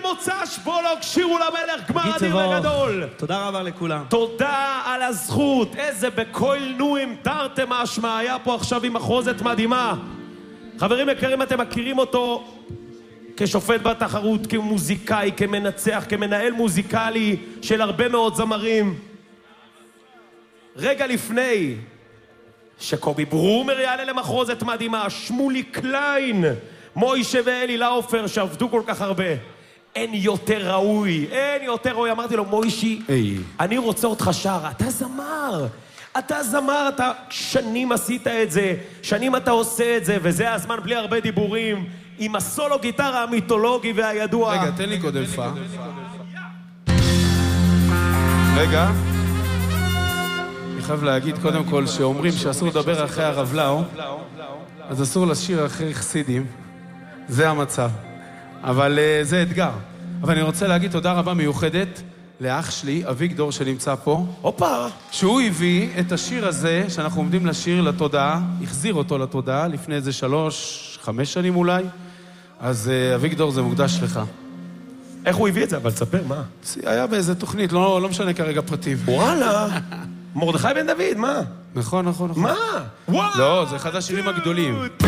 המוצ"ש, בולוק, שירו למלך, גמר אדיר וגדול. תודה רבה לכולם. תודה על הזכות. איזה בקול נועים תרתי משמע היה פה עכשיו עם מחרוזת מדהימה. חברים יקרים, אתם מכירים אותו כשופט בתחרות, כמוזיקאי, כמנצח, כמנהל מוזיקלי של הרבה מאוד זמרים. רגע לפני שקובי ברומר יעלה למחרוזת מדהימה, שמולי קליין, מוישה ואלי לאופר שעבדו כל כך הרבה. אין יותר ראוי, אין יותר ראוי. אמרתי לו, מוישי, אני רוצה אותך שר, אתה זמר. אתה זמר, אתה שנים עשית את זה, שנים אתה עושה את זה, וזה הזמן בלי הרבה דיבורים, עם הסולו גיטרה המיתולוגי והידוע. רגע, תן לי קודם פה. רגע. אני חייב להגיד קודם כל שאומרים שאסור לדבר אחרי הרב לאו, אז אסור לשיר אחרי חסידים. זה המצב. אבל זה אתגר. אבל אני רוצה להגיד תודה רבה מיוחדת לאח שלי, אביגדור, שנמצא פה. הופה. שהוא הביא את השיר הזה, שאנחנו עומדים לשיר לתודעה, החזיר אותו לתודעה, לפני איזה 3-5 שנים אולי. אז אביגדור, זה מוקדש לך. איך הוא הביא את זה? אבל תספר, מה? היה באיזה תוכנית, לא משנה כרגע פרטים. וואלה. מרדכי בן דוד, מה? נכון. מה? וואו! לא, זה אחד השירים הגדולים.